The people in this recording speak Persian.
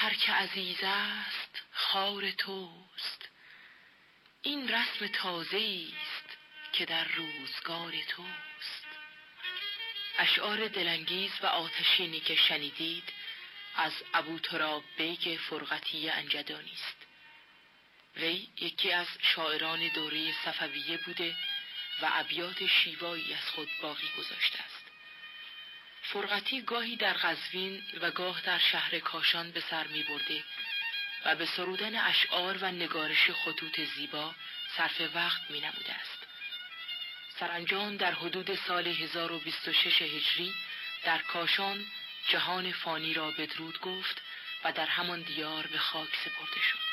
هر که عزیز است خار توست، این رسم تازه‌ای است که در روزگار توست. اشعار دلانگیز و آتشینی که شنیدید از ابوتراب بیگ فرقتی انجدانی است. وی یکی از شاعران دوره صفویه بوده و ابیات شیوایی از خود باقی گذاشته است. فرقتی گاهی در قزوین و گاه در شهر کاشان به سر می برده و به سرودن اشعار و نگارش خطوط زیبا صرف وقت می نموده است. سرانجام در حدود سال 1026 هجری در کاشان جهان فانی را بدرود گفت و در همان دیار به خاک سپرده شد.